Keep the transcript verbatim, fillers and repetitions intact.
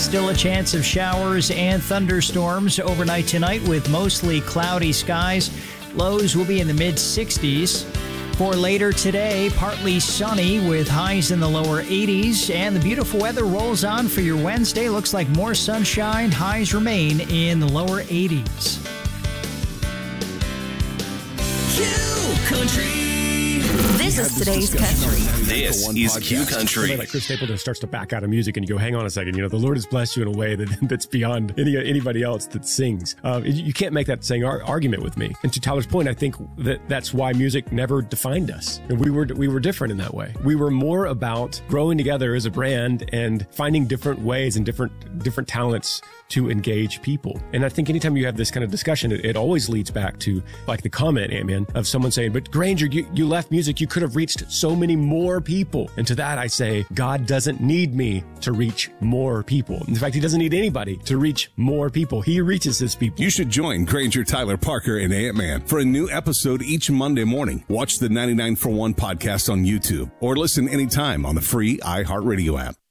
Still a chance of showers and thunderstorms overnight tonight with mostly cloudy skies. Lows will be in the mid sixties. For later today, partly sunny with highs in the lower eighties. And the beautiful weather rolls on for your Wednesday. Looks like more sunshine. Highs remain in the lower eighties. Q Country. This is today's country. This is Q Country. Like Chris Stapleton starts to back out of music, and you go, "Hang on a second. You know, the Lord has blessed you in a way that that's beyond any anybody else that sings." Uh, you can't make that same ar- argument with me. And to Tyler's point, I think that that's why music never defined us. And we were we were different in that way. We were more about growing together as a brand and finding different ways and different different talents to engage people. And I think anytime you have this kind of discussion, it, it always leads back to like the comment, Ant-Man, of someone saying, "But Granger, you, you left music. You could have reached so many more people." And to that, I say, God doesn't need me to reach more people. In fact, he doesn't need anybody to reach more people. He reaches his people. You should join Granger, Tyler, Parker, and Ant-Man for a new episode each Monday morning. Watch the ninety-nine for one podcast on YouTube or listen anytime on the free iHeartRadio app.